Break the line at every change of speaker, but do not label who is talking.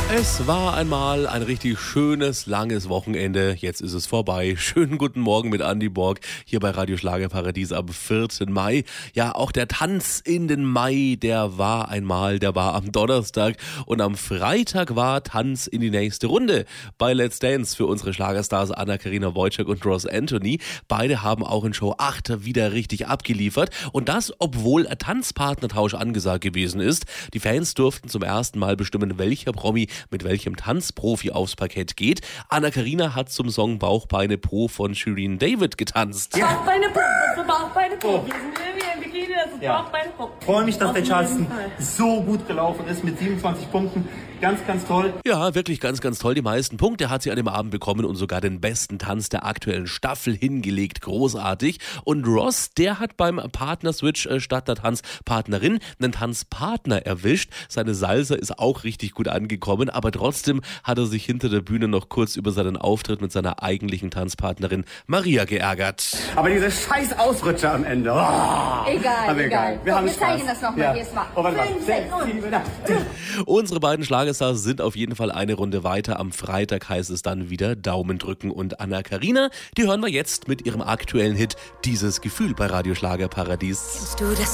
Es war einmal ein richtig schönes, langes Wochenende. Jetzt ist es vorbei. Schönen guten Morgen mit Andi Borg hier bei Radio Schlagerparadies am 4. Mai. Ja, auch der Tanz in den Mai, der war am Donnerstag. Und am Freitag war Tanz in die nächste Runde bei Let's Dance für unsere Schlagerstars Anna-Karina Wojcik und Ross Anthony. Beide haben auch in Show 8 wieder richtig abgeliefert. Und das, obwohl ein Tanzpartnertausch angesagt gewesen ist. Die Fans durften zum ersten Mal bestimmen, welcher Promi mit welchem Tanzprofi aufs Parkett geht. Anna-Karina hat zum Song Bauchbeine Po von Shirin David getanzt.
Ja. Bauchbeine Po, wir sind irgendwie im Bikini, das ist Bauchbeine Po.
Ich freue mich, dass der Charleston so gut gelaufen ist mit 27 Punkten. Ganz, ganz toll.
Ja, wirklich ganz, ganz toll. Die meisten Punkte hat sie an dem Abend bekommen und sogar den besten Tanz der aktuellen Staffel hingelegt. Großartig. Und Ross, der hat beim Partnerswitch statt der Tanzpartnerin einen Tanzpartner erwischt. Seine Salsa ist auch richtig gut angekommen, aber trotzdem hat er sich hinter der Bühne noch kurz über seinen Auftritt mit seiner eigentlichen Tanzpartnerin Maria geärgert.
Aber diese scheiß Ausrutscher am Ende. Oh,
Egal.
Wir
zeigen das nochmal jedes Mal.
Oh, warte mal.
5, 6 und...
Unsere beiden Schlagerstars sind auf jeden Fall eine Runde weiter. Am Freitag heißt es dann wieder Daumen drücken und Anna-Karina, die hören wir jetzt mit ihrem aktuellen Hit Dieses Gefühl bei Radio Schlagerparadies.
Kennst du das